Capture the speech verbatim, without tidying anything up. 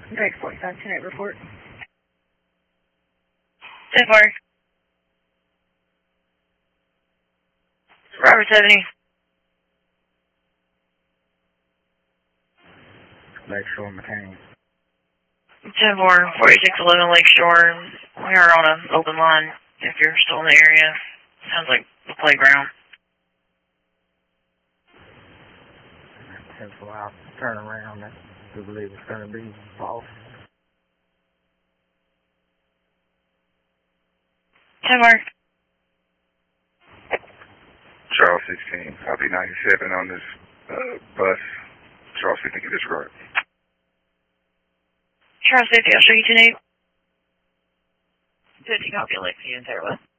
Drake forty-five ten eight report. ten four. Robert seventy. Lakeshore McCain. ten four, forty-six eleven Lakeshore. We are on an open line if you're still in the area. Sounds like the playground. ten four, I'll turn around. I do believe it's going to be false. ten four. Charles sixteen, copy ninety-seven on this uh, bus. Charles sixteen, get this right. Charles fifty, I'll show you ten eight. fifty, copy Lexi and Sarah.